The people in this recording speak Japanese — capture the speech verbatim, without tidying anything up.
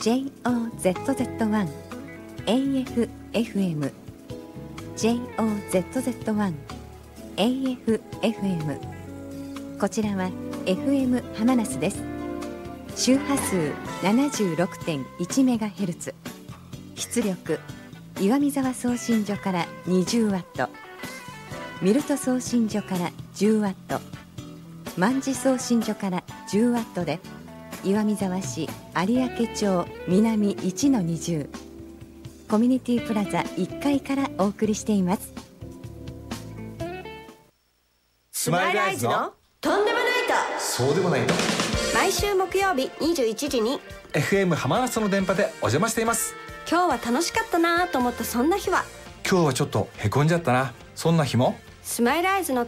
ジェイオーゼットゼットワン エーエフエフエム ジェイオーゼットゼットワン エーエフエフエム こちらは エフエム ハマナスです。周波数 ななじゅうろくてんいちメガヘルツ、 出力岩見沢送信所から にじゅうワット、 ミルト送信所から じゅうワット、 万事送信所から じゅうワットで岩見沢市有明町南 いちのにじゅう コミュニティプラザいっかいからお送りしています。 スマイルアイズのとんでもないとそうでもないと、 毎週木曜日にじゅういちじにエフエム 浜松の電波でお邪魔しています。 今日は楽しかったなと思ったそんな日は、 今日はちょっとへこんじゃったな、そんな日もスマイルアイズの